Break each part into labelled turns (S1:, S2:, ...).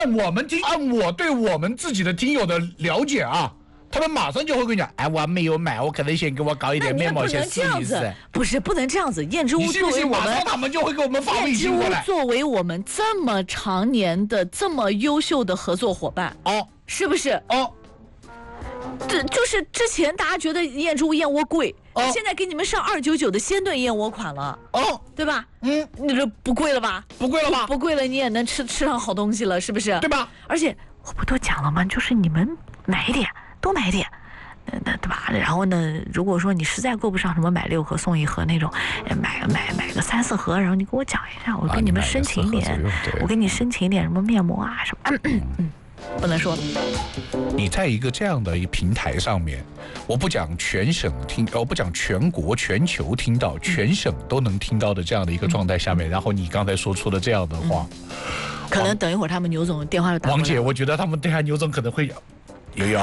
S1: 按我对我们自己的听友的了解啊，他们马上就会跟你讲，哎，我没有买，我可能先给我搞一点面膜先试一试。
S2: 不是不能这样子，燕之屋
S1: 你信不信？马上他们就会给我们发微信过来。
S2: 作为我们这么常年的、这么优秀的合作伙伴，是不是？这就是之前大家觉得燕之屋燕窝贵，现在给你们上299的鲜炖燕窝款了，对吧？你这不贵了吧？
S1: 不贵了吧？
S2: 不贵了，你也能吃上好东西了，是不是？
S1: 对吧？
S2: 而且我不都讲了吗？就是你们买一点，多买一点。那对吧？然后呢，如果说你实在够不上什么买6盒送1盒那种，买个3、4盒，然后你给我讲一下，我给你们申请一点，我给你申请一点什么面膜啊什么，不能说。
S1: 你在一个这样的一平台上面，我不讲全省听，我不讲全国、全球听到，全省都能听到的这样的一个状态下面，然后你刚才说出了这样的话，
S2: 可能等一会儿他们牛总电话就打过来。
S1: 王姐，我觉得他们等下牛总可能会有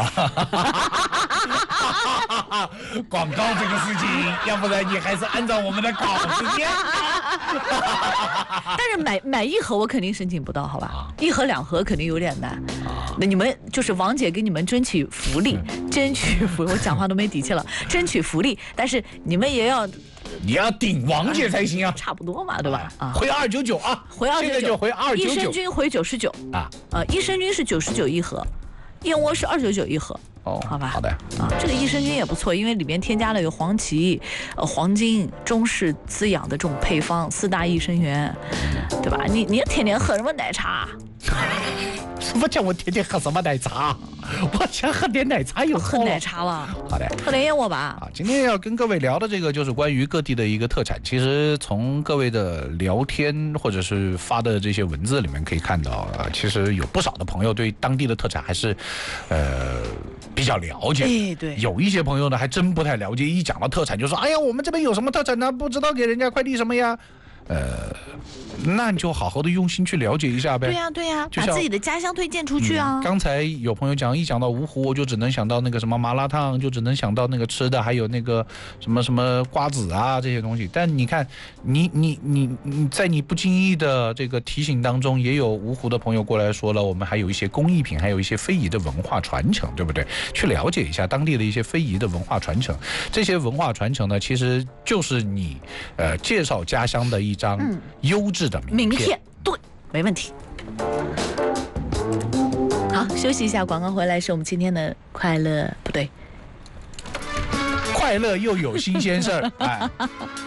S1: 广告这个事情，要不然你还是按照我们的稿子念。
S2: 但是买1盒我肯定申请不到，好吧？1盒2盒肯定有点难。那你们就是王姐给你们争取福利，我讲话都没底气了，争取福利，但是你们也要。
S1: 你要顶王姐才行啊，
S2: 差不多嘛，对吧？
S1: 回299啊，
S2: 回299，
S1: 现在就回299，
S2: 益生菌回99益生菌是991盒，燕窝是2991盒。好吧，
S1: 好的
S2: 这个益生菌也不错，因为里面添加了有黄芪、黄精、中式滋养的这种配方，4大益生元，对吧？你天天喝什么奶茶？
S1: 什么叫我天天喝什么奶茶？我想喝点奶茶有
S2: 喝奶茶了。
S1: 好的，
S2: 喝点燕窝吧。
S1: 今天要跟各位聊的这个就是关于各地的一个特产。其实从各位的聊天或者是发的这些文字里面可以看到，其实有不少的朋友对当地的特产还是比较了解。
S2: 对，
S1: 有一些朋友呢还真不太了解，一讲到特产就说，哎呀，我们这边有什么特产呢？不知道给人家快递什么呀？那你就好好的用心去了解一下呗。
S2: 对呀，把自己的家乡推荐出去啊。
S1: 刚才有朋友讲，一讲到芜湖，我就只能想到那个什么麻辣烫，就只能想到那个吃的，还有那个什么瓜子啊这些东西。但你看，你在你不经意的这个提醒当中，也有芜湖的朋友过来说了，我们还有一些工艺品，还有一些非遗的文化传承，对不对？去了解一下当地的一些非遗的文化传承。这些文化传承呢，其实就是你介绍家乡的一张优质的名片。
S2: 对，没问题。好，休息一下，广告回来是我们今天的快乐，不对，
S1: 快乐又有新鲜事儿，哎。